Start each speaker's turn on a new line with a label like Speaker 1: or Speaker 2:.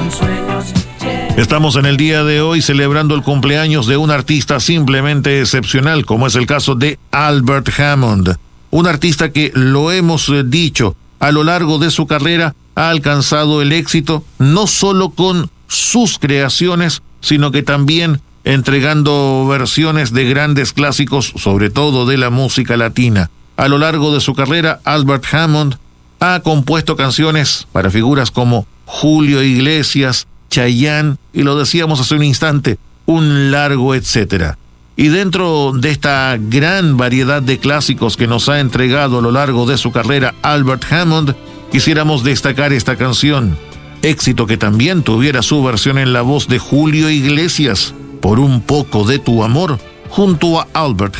Speaker 1: Estamos en el día de hoy celebrando el cumpleaños de un artista simplemente excepcional, como es el caso de Albert Hammond. Un artista que, lo hemos dicho, a lo largo de su carrera ha alcanzado el éxito no solo con sus creaciones, sino que también entregando versiones de grandes clásicos, sobre todo de la música latina. A lo largo de su carrera, Albert Hammond ha compuesto canciones para figuras como Julio Iglesias, Chayanne, y lo decíamos hace un instante, un largo etcétera. Y dentro de esta gran variedad de clásicos que nos ha entregado a lo largo de su carrera Albert Hammond, quisiéramos destacar esta canción, éxito que también tuviera su versión en la voz de Julio Iglesias, Por un poco de tu amor, junto a Albert